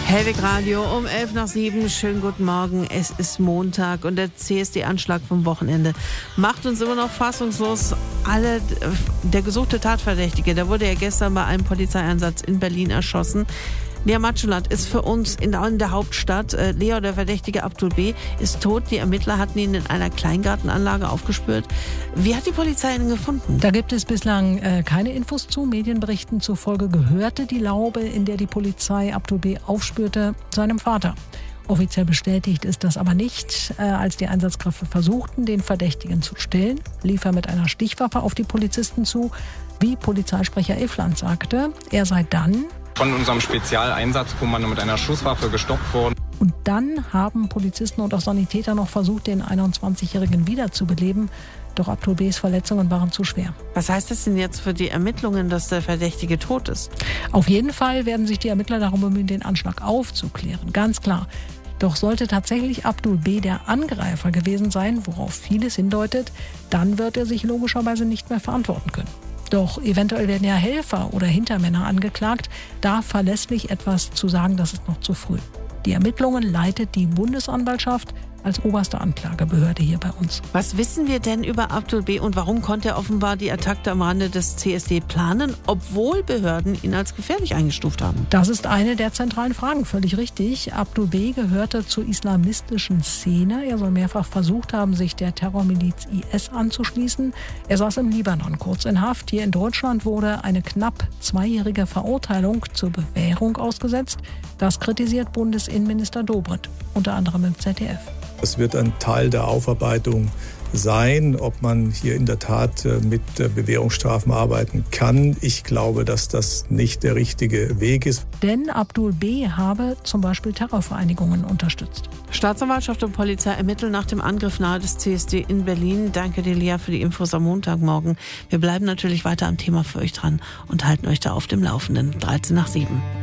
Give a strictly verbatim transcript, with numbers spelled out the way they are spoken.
Hellwig Radio um elf nach sieben. Schönen guten Morgen. Es ist Montag und der C S D-Anschlag vom Wochenende macht uns immer noch fassungslos. Alle, der gesuchte Tatverdächtige, der wurde ja gestern bei einem Polizeieinsatz in Berlin erschossen. Lea Matschullat ist für uns in der, in der Hauptstadt. Äh, Lea, der Verdächtige Abdul B. ist tot. Die Ermittler hatten ihn in einer Kleingartenanlage aufgespürt. Wie hat die Polizei ihn gefunden? Da gibt es bislang äh, keine Infos zu. Medienberichten zufolge gehörte die Laube, in der die Polizei Abdul B. aufspürte, seinem Vater. Offiziell bestätigt ist das aber nicht. Äh, als die Einsatzkräfte versuchten, den Verdächtigen zu stellen, lief er mit einer Stichwaffe auf die Polizisten zu. Wie Polizeisprecher Iffland sagte, er sei dann von unserem Spezialeinsatzkommando mit einer Schusswaffe gestoppt worden. Und dann haben Polizisten und auch Sanitäter noch versucht, den einundzwanzigjährigen wiederzubeleben. Doch Abdul B.s Verletzungen waren zu schwer. Was heißt das denn jetzt für die Ermittlungen, dass der Verdächtige tot ist? Auf jeden Fall werden sich die Ermittler darum bemühen, den Anschlag aufzuklären. Ganz klar. Doch sollte tatsächlich Abdul B. der Angreifer gewesen sein, worauf vieles hindeutet, dann wird er sich logischerweise nicht mehr verantworten können. Doch eventuell werden ja Helfer oder Hintermänner angeklagt. Da verlässlich etwas zu sagen, das ist noch zu früh. Die Ermittlungen leitet die Bundesanwaltschaft als oberste Anklagebehörde hier bei uns. Was wissen wir denn über Abdul B. und warum konnte er offenbar die Attacke am Rande des C S D planen, obwohl Behörden ihn als gefährlich eingestuft haben? Das ist eine der zentralen Fragen, völlig richtig. Abdul B. gehörte zur islamistischen Szene. Er soll mehrfach versucht haben, sich der Terrormiliz I S anzuschließen. Er saß im Libanon kurz in Haft. Hier in Deutschland wurde eine knapp zweijährige Verurteilung zur Bewährung ausgesetzt. Das kritisiert Bundesinnenminister Dobrindt, unter anderem im Z D F. Es wird ein Teil der Aufarbeitung sein, ob man hier in der Tat mit Bewährungsstrafen arbeiten kann. Ich glaube, dass das nicht der richtige Weg ist. Denn Abdul B. habe zum Beispiel Terrorvereinigungen unterstützt. Staatsanwaltschaft und Polizei ermitteln nach dem Angriff nahe des C S D in Berlin. Danke dir, Lea, für die Infos am Montagmorgen. Wir bleiben natürlich weiter am Thema für euch dran und halten euch da auf dem Laufenden. dreizehn nach sieben.